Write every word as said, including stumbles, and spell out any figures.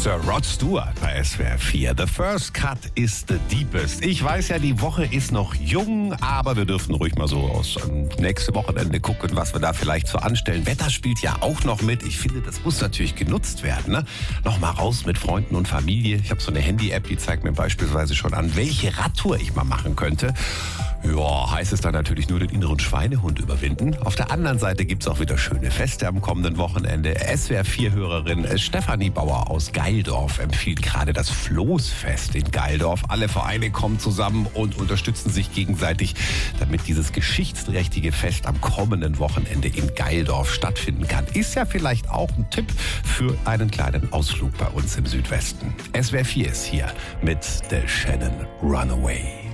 Sir Rod Stewart bei S W R vier. The first cut is the deepest. Ich weiß ja, die Woche ist noch jung, aber wir dürfen ruhig mal so aus ähm, nächste Wochenende gucken, was wir da vielleicht so anstellen. Wetter spielt ja auch noch mit. Ich finde, das muss natürlich genutzt werden. Ne? Noch mal raus mit Freunden und Familie. Ich habe so eine Handy-App, die zeigt mir beispielsweise schon an, welche Radtour ich mal machen könnte. Ja, heißt es dann natürlich nur den inneren Schweinehund überwinden. Auf der anderen Seite gibt es auch wieder schöne Feste am kommenden Wochenende. S W R vier-Hörerin Stefanie Bauer aus Geildorf empfiehlt gerade das Floßfest in Geildorf. Alle Vereine kommen zusammen und unterstützen sich gegenseitig, damit dieses geschichtsträchtige Fest am kommenden Wochenende in Geildorf stattfinden kann. Ist ja vielleicht auch ein Tipp für einen kleinen Ausflug bei uns im Südwesten. S W R vier ist hier mit The Shannon Runaway.